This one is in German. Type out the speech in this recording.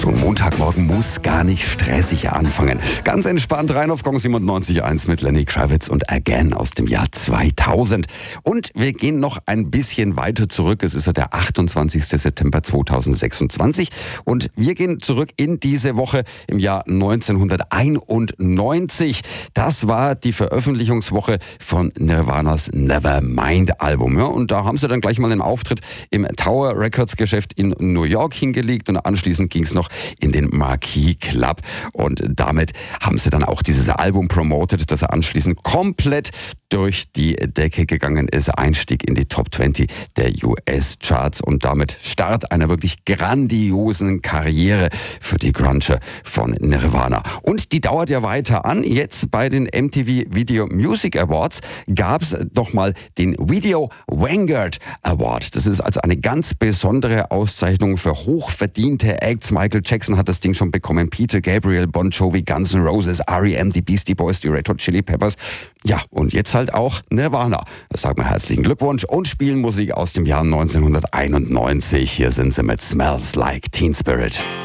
So ein Montagmorgen muss gar nicht stressig anfangen. Ganz entspannt rein auf Gong 97.1 mit Lenny Kravitz und Again aus dem Jahr 2000. Und wir gehen noch ein bisschen weiter zurück. Es ist ja der 28. September 2026. Und wir gehen zurück in diese Woche im Jahr 1991. Das war die Veröffentlichungswoche von Nirvanas Nevermind-Album. Ja, und da haben sie dann gleich mal einen Auftritt im Tower Records Geschäft in New York hingelegt und anschließend ging es noch in den Marquis Club und damit haben sie dann auch dieses Album promotet, das anschließend komplett durch die Decke gegangen ist. Einstieg in die Top 20 der US-Charts und damit Start einer wirklich grandiosen Karriere für die Grunger von Nirvana. Und die dauert ja weiter an. Jetzt bei den MTV Video Music Awards gab es doch mal den Video Vanguard Award. Das ist also eine ganz besondere Auszeichnung für hochverdiente Acts. Michael Jackson hat das Ding schon bekommen, Peter Gabriel, Bon Jovi, Guns N' Roses, R.E.M., die Beastie Boys, die Red Hot Chili Peppers. Ja, und jetzt halt auch Nirvana. Da sagen wir herzlichen Glückwunsch und spielen Musik aus dem Jahr 1991. Hier sind sie mit Smells Like Teen Spirit.